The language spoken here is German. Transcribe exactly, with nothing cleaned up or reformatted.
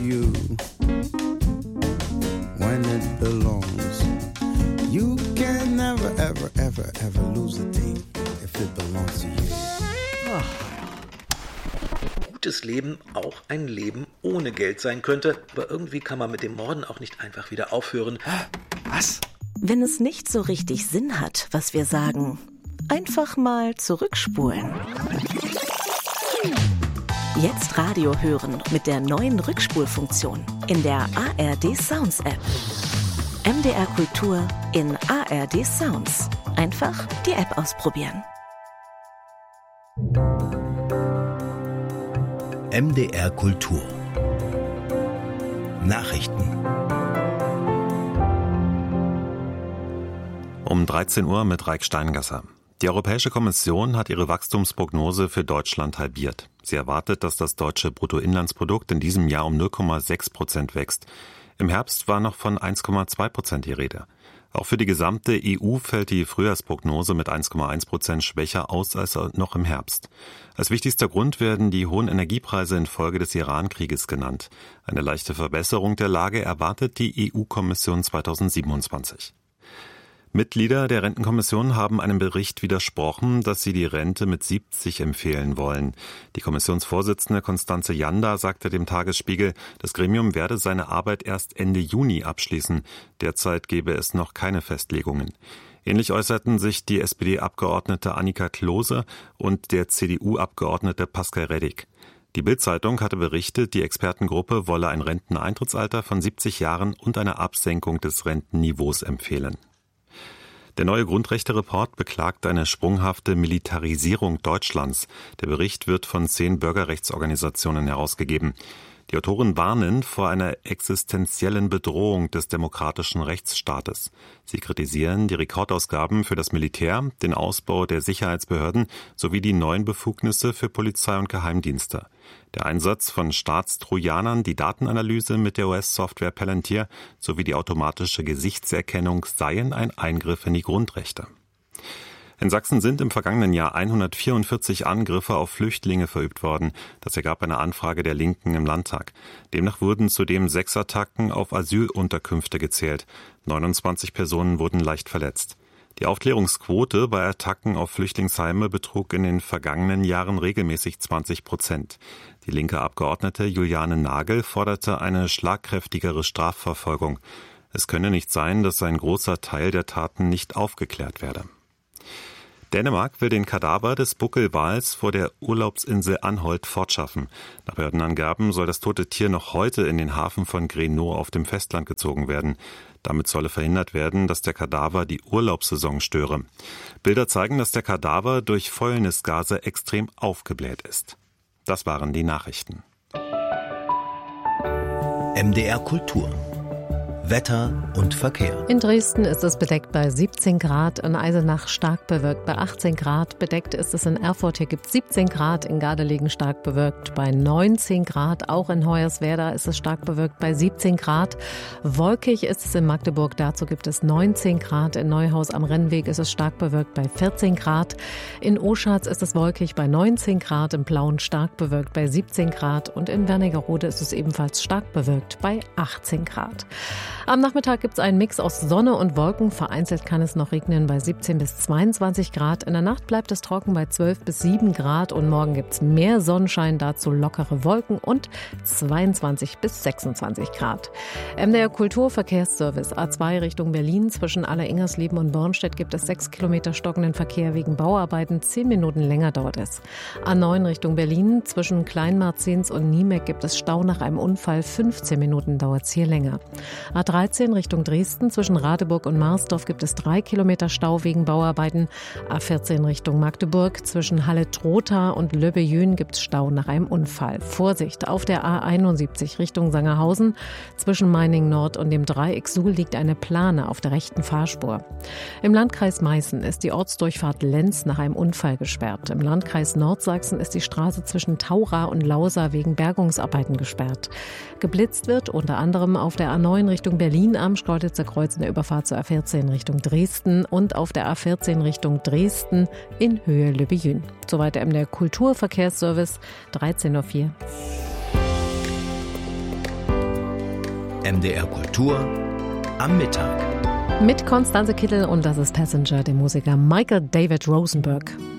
you when it belongs. You can never, ever, ever, ever lose a thing if it belongs to you. Gutes Leben auch ein Leben ohne Geld sein könnte, aber irgendwie kann man mit dem Morden auch nicht einfach wieder aufhören. Was? Wenn es nicht so richtig Sinn hat, was wir sagen, einfach mal zurückspulen. Jetzt Radio hören mit der neuen Rückspulfunktion in der A R D Sounds App. M D R Kultur in A R D Sounds. Einfach die App ausprobieren. M D R Kultur. Nachrichten. Um dreizehn Uhr mit Reik Steingasser. Die Europäische Kommission hat ihre Wachstumsprognose für Deutschland halbiert. Sie erwartet, dass das deutsche Bruttoinlandsprodukt in diesem Jahr um null Komma sechs Prozent wächst. Im Herbst war noch von eins Komma zwei Prozent die Rede. Auch für die gesamte E U fällt die Frühjahrsprognose mit eins Komma eins Prozent schwächer aus als noch im Herbst. Als wichtigster Grund werden die hohen Energiepreise infolge des Iran-Krieges genannt. Eine leichte Verbesserung der Lage erwartet die E U-Kommission zweitausendsiebenundzwanzig. Mitglieder der Rentenkommission haben einem Bericht widersprochen, dass sie die Rente mit siebzig empfehlen wollen. Die Kommissionsvorsitzende Constanze Janda sagte dem Tagesspiegel, das Gremium werde seine Arbeit erst Ende Juni abschließen. Derzeit gebe es noch keine Festlegungen. Ähnlich äußerten sich die S P D-Abgeordnete Annika Klose und der C D U-Abgeordnete Pascal Reddick. Die Bild-Zeitung hatte berichtet, die Expertengruppe wolle ein Renteneintrittsalter von siebzig Jahren und eine Absenkung des Rentenniveaus empfehlen. Der neue Grundrechte-Report beklagt eine sprunghafte Militarisierung Deutschlands. Der Bericht wird von zehn Bürgerrechtsorganisationen herausgegeben. Die Autoren warnen vor einer existenziellen Bedrohung des demokratischen Rechtsstaates. Sie kritisieren die Rekordausgaben für das Militär, den Ausbau der Sicherheitsbehörden sowie die neuen Befugnisse für Polizei und Geheimdienste. Der Einsatz von Staatstrojanern, die Datenanalyse mit der U S-Software Palantir sowie die automatische Gesichtserkennung seien ein Eingriff in die Grundrechte. In Sachsen sind im vergangenen Jahr hundertvierundvierzig Angriffe auf Flüchtlinge verübt worden. Das ergab eine Anfrage der Linken im Landtag. Demnach wurden zudem sechs Attacken auf Asylunterkünfte gezählt. neunundzwanzig Personen wurden leicht verletzt. Die Aufklärungsquote bei Attacken auf Flüchtlingsheime betrug in den vergangenen Jahren regelmäßig zwanzig Prozent. Die linke Abgeordnete Juliane Nagel forderte eine schlagkräftigere Strafverfolgung. Es könne nicht sein, dass ein großer Teil der Taten nicht aufgeklärt werde. Dänemark will den Kadaver des Buckelwals vor der Urlaubsinsel Anholt fortschaffen. Nach Behördenangaben soll das tote Tier noch heute in den Hafen von Grenaa auf dem Festland gezogen werden. Damit solle verhindert werden, dass der Kadaver die Urlaubssaison störe. Bilder zeigen, dass der Kadaver durch Fäulnisgase extrem aufgebläht ist. Das waren die Nachrichten. M D R Kultur. Wetter und Verkehr. In Dresden ist es bedeckt bei siebzehn Grad, in Eisenach stark bewölkt bei achtzehn Grad. Bedeckt ist es in Erfurt, hier gibt es siebzehn Grad, in Gardelegen stark bewölkt bei neunzehn Grad. Auch in Hoyerswerda ist es stark bewölkt bei siebzehn Grad. Wolkig ist es in Magdeburg, dazu gibt es neunzehn Grad. In Neuhaus am Rennweg ist es stark bewölkt bei vierzehn Grad. In Oschatz ist es wolkig bei neunzehn Grad, in Plauen stark bewölkt bei siebzehn Grad und in Wernigerode ist es ebenfalls stark bewölkt bei achtzehn Grad. Am Nachmittag gibt es einen Mix aus Sonne und Wolken. Vereinzelt kann es noch regnen bei siebzehn bis zweiundzwanzig Grad. In der Nacht bleibt es trocken bei zwölf bis sieben Grad. Und morgen gibt es mehr Sonnenschein, dazu lockere Wolken und zweiundzwanzig bis sechsundzwanzig Grad. M D R Kulturverkehrsservice A zwei Richtung Berlin. Zwischen Aller-Ingersleben und Bornstedt gibt es sechs Kilometer stockenden Verkehr wegen Bauarbeiten. Zehn Minuten länger dauert es. A neun Richtung Berlin. Zwischen Kleinmarzens und Niemek gibt es Stau nach einem Unfall. fünfzehn Minuten dauert es hier länger. A dreizehn Richtung Dresden. Zwischen Radeburg und Marsdorf gibt es drei Kilometer Stau wegen Bauarbeiten. A vierzehn Richtung Magdeburg. Zwischen Halle-Trotha und Löbejün gibt es Stau nach einem Unfall. Vorsicht, auf der A einundsiebzig Richtung Sangerhausen. Zwischen Meiningen Nord und dem Dreieck Suhl liegt eine Plane auf der rechten Fahrspur. Im Landkreis Meißen ist die Ortsdurchfahrt Lenz nach einem Unfall gesperrt. Im Landkreis Nordsachsen ist die Straße zwischen Taura und Lausa wegen Bergungsarbeiten gesperrt. Geblitzt wird unter anderem auf der A neun Richtung Berlin am Schkeuditzer Kreuz in der Überfahrt zur A vierzehn Richtung Dresden und auf der A vierzehn Richtung Dresden in Höhe Löbejün. Soweit M D R Kulturverkehrsservice dreizehn Uhr vier. M D R Kultur am Mittag. Mit Constanze Kittel und das ist Passenger, dem Musiker Michael David Rosenberg.